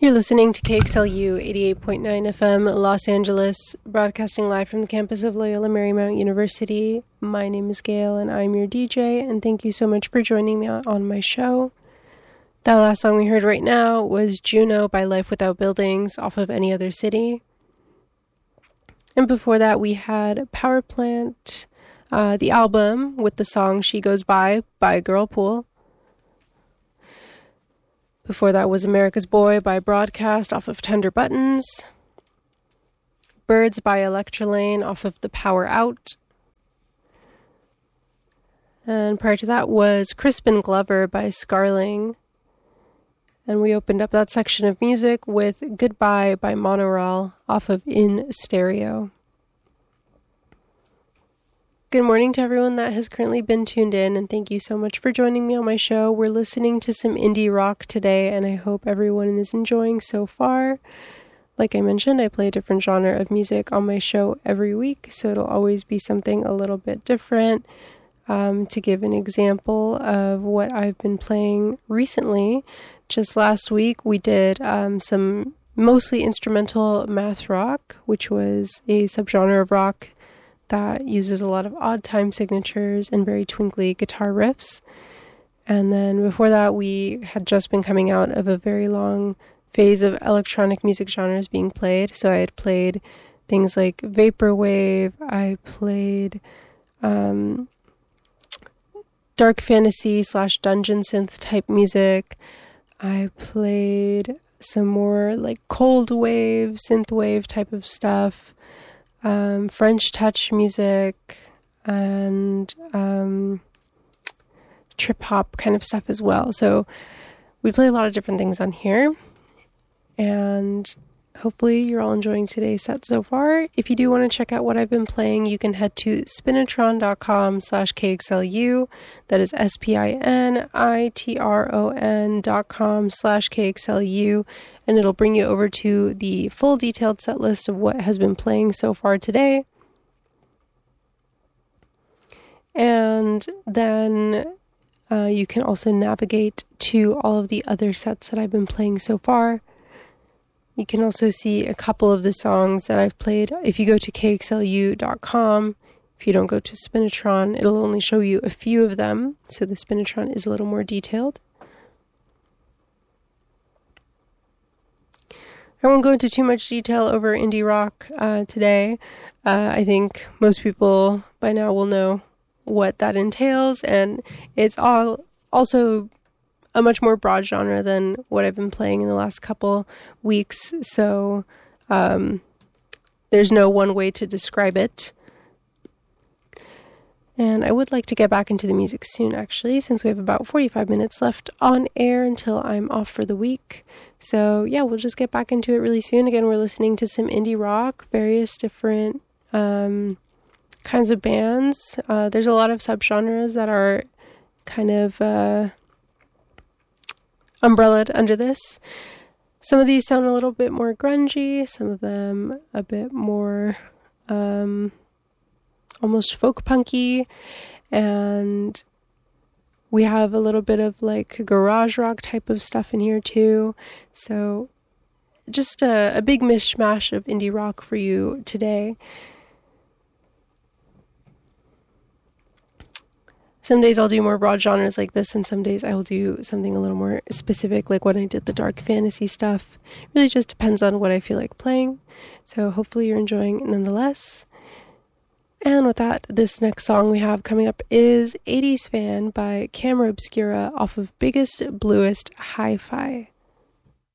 You're listening to KXLU 88.9 FM Los Angeles, broadcasting live from the campus of Loyola Marymount University. My name is Gail, and I'm your DJ, and thank you so much for joining me on my show. That last song we heard right now was Juno by Life Without Buildings off of Any Other City. And before that, we had Power Plant, the album with the song She Goes By Girlpool. Before that was America's Boy by Broadcast off of Tender Buttons. Birds by Electralane off of The Power Out. And prior to that was Crispin Glover by Scarling. And we opened up that section of music with Goodbye by Monorail off of In Stereo. Good morning to everyone that has currently been tuned in, and thank you so much for joining me on my show. We're listening to some indie rock today, and I hope everyone is enjoying so far. Like I mentioned, I play a different genre of music on my show every week, so it'll always be something a little bit different. To give an example of what I've been playing recently, just last week we did some mostly instrumental math rock, which was a subgenre of rock that uses a lot of odd time signatures and very twinkly guitar riffs. And then before that, we had just been coming out of a very long phase of electronic music genres being played. So I had played things like vaporwave, I played dark fantasy / dungeon synth type music, I played some more like cold wave, synth wave type of stuff, French touch music, and trip hop kind of stuff as well. So we play a lot of different things on here, and hopefully you're all enjoying today's set so far. If you do want to check out what I've been playing, you can head to spinitron.com/KXLU. That is spinitron.com/KXLU. And it'll bring you over to the full detailed set list of what has been playing so far today. And then you can also navigate to all of the other sets that I've been playing so far. You can also see a couple of the songs that I've played. If you go to KXLU.com, if you don't go to Spinitron, it'll only show you a few of them. So the Spinitron is a little more detailed. I won't go into too much detail over indie rock today. I think most people by now will know what that entails, and it's also a much more broad genre than what I've been playing in the last couple weeks, so there's no one way to describe it. And I would like to get back into the music soon, actually, since we have about 45 minutes left on air until I'm off for the week. So yeah, we'll just get back into it really soon. Again, we're listening to some indie rock, various different kinds of bands. There's a lot of subgenres that are kind of umbrellaed under this. Some of these sound a little bit more grungy, some of them a bit more almost folk punky, and we have a little bit of like garage rock type of stuff in here too. So just a big mishmash of indie rock for you today. Some days I'll do more broad genres like this, and some days I will do something a little more specific, like when I did the dark fantasy stuff. It really just depends on what I feel like playing. So hopefully you're enjoying nonetheless. And with that, this next song we have coming up is 80s Fan by Camera Obscura off of Biggest Bluest Hi-Fi.